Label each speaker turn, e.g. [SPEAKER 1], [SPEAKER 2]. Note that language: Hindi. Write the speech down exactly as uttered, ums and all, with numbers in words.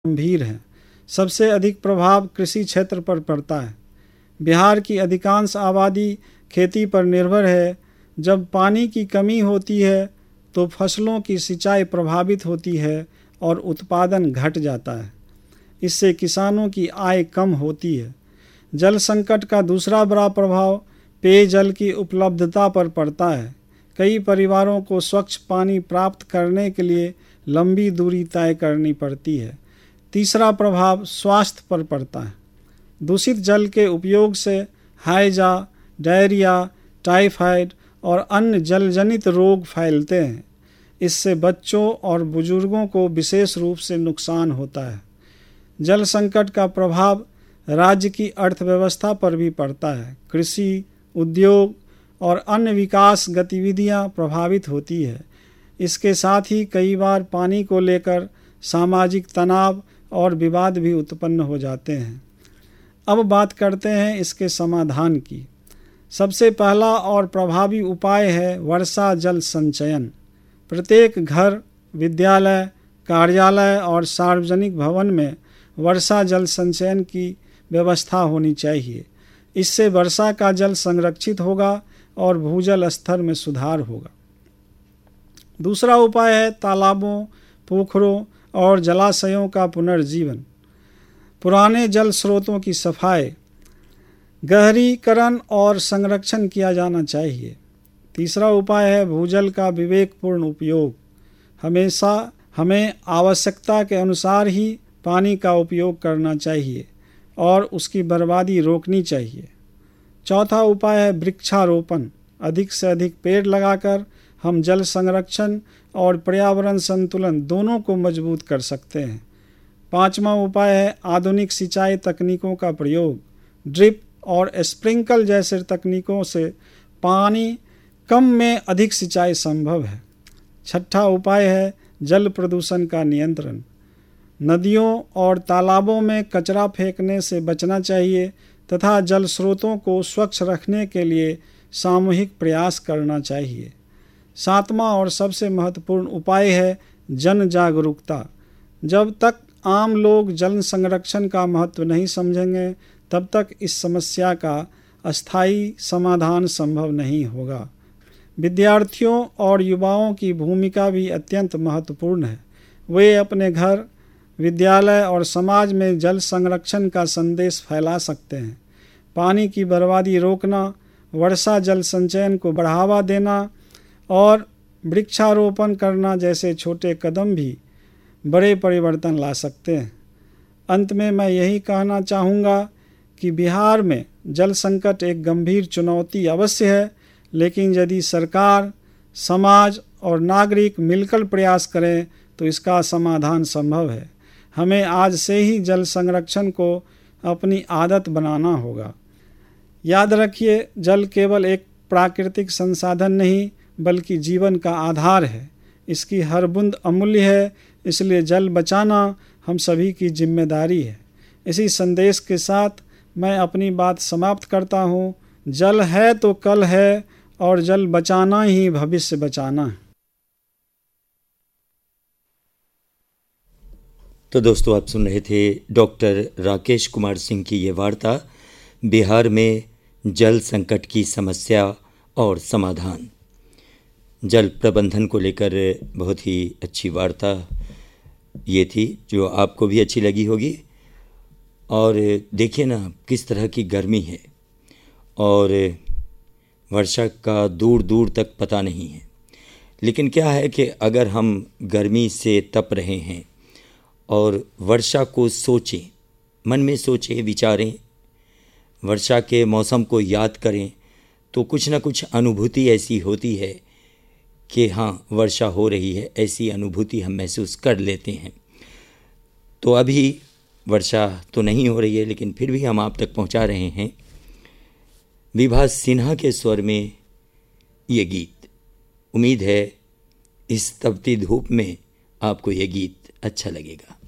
[SPEAKER 1] गंभीर हैं। सबसे अधिक प्रभाव कृषि क्षेत्र पर पड़ता है। बिहार की अधिकांश आबादी खेती पर निर्भर है। जब पानी की कमी होती है तो फसलों की सिंचाई प्रभावित होती है और उत्पादन घट जाता है। इससे किसानों की आय कम होती है। जल संकट का दूसरा बड़ा प्रभाव पेयजल की उपलब्धता पर पड़ता है। कई परिवारों को स्वच्छ पानी प्राप्त करने के लिए लंबी दूरी तय करनी पड़ती है। तीसरा प्रभाव स्वास्थ्य पर पड़ता है। दूषित जल के उपयोग से हैजा, डायरिया, टाइफाइड और अन्य जलजनित रोग फैलते हैं। इससे बच्चों और बुजुर्गों को विशेष रूप से नुकसान होता है। जल संकट का प्रभाव राज्य की अर्थव्यवस्था पर भी पड़ता है। कृषि, उद्योग और अन्य विकास गतिविधियां प्रभावित होती है। इसके साथ ही कई बार पानी को लेकर सामाजिक तनाव और विवाद भी उत्पन्न हो जाते हैं। अब बात करते हैं इसके समाधान की। सबसे पहला और प्रभावी उपाय है वर्षा जल संचयन। प्रत्येक घर, विद्यालय, कार्यालय और सार्वजनिक भवन में वर्षा जल संचयन की व्यवस्था होनी चाहिए। इससे वर्षा का जल संरक्षित होगा और भूजल स्तर में सुधार होगा। दूसरा उपाय है तालाबों, पोखरों और जलाशयों का पुनर्जीवन। पुराने जल स्रोतों की सफाई, गहरीकरण और संरक्षण किया जाना चाहिए। तीसरा उपाय है भूजल का विवेकपूर्ण उपयोग। हमेशा हमें आवश्यकता के अनुसार ही पानी का उपयोग करना चाहिए और उसकी बर्बादी रोकनी चाहिए। चौथा उपाय है वृक्षारोपण। अधिक से अधिक पेड़ लगाकर हम जल संरक्षण और पर्यावरण संतुलन दोनों को मजबूत कर सकते हैं। पांचवा उपाय है आधुनिक सिंचाई तकनीकों का प्रयोग। ड्रिप और स्प्रिंकल जैसे तकनीकों से पानी कम में अधिक सिंचाई संभव है। छठा उपाय है जल प्रदूषण का नियंत्रण। नदियों और तालाबों में कचरा फेंकने से बचना चाहिए तथा जल स्रोतों को स्वच्छ रखने के लिए सामूहिक प्रयास करना चाहिए। सातवां और सबसे महत्वपूर्ण उपाय है जन जागरूकता। जब तक आम लोग जल संरक्षण का महत्व नहीं समझेंगे तब तक इस समस्या का अस्थायी समाधान संभव नहीं होगा। विद्यार्थियों और युवाओं की भूमिका भी अत्यंत महत्वपूर्ण है। वे अपने घर, विद्यालय और समाज में जल संरक्षण का संदेश फैला सकते हैं। पानी की बर्बादी रोकना, वर्षा जल संचयन को बढ़ावा देना और वृक्षारोपण करना जैसे छोटे कदम भी बड़े परिवर्तन ला सकते हैं। अंत में मैं यही कहना चाहूँगा कि बिहार में जल संकट एक गंभीर चुनौती अवश्य है, लेकिन यदि सरकार, समाज और नागरिक मिलकर प्रयास करें तो इसका समाधान संभव है। हमें आज से ही जल संरक्षण को अपनी आदत बनाना होगा। याद रखिए, जल केवल एक प्राकृतिक संसाधन नहीं बल्कि जीवन का आधार है। इसकी हर बूंद अमूल्य है, इसलिए जल बचाना हम सभी की जिम्मेदारी है। इसी संदेश के साथ मैं अपनी बात समाप्त करता हूँ। जल है तो कल है और जल बचाना ही भविष्य बचाना है।
[SPEAKER 2] तो दोस्तों, आप सुन रहे थे डॉक्टर राकेश कुमार सिंह की ये वार्ता, बिहार में जल संकट की समस्या और समाधान। जल प्रबंधन को लेकर बहुत ही अच्छी वार्ता ये थी, जो आपको भी अच्छी लगी होगी। और देखिए ना किस तरह की गर्मी है और वर्षा का दूर दूर तक पता नहीं है। लेकिन क्या है कि अगर हम गर्मी से तप रहे हैं और वर्षा को सोचें, मन में सोचें, विचारें, वर्षा के मौसम को याद करें, तो कुछ ना कुछ अनुभूति ऐसी होती है कि हाँ, वर्षा हो रही है, ऐसी अनुभूति हम महसूस कर लेते हैं। तो अभी वर्षा तो नहीं हो रही है, लेकिन फिर भी हम आप तक पहुंचा रहे हैं विभा सिन्हा के स्वर में ये गीत। उम्मीद है इस तपती धूप में आपको ये गीत अच्छा लगेगा।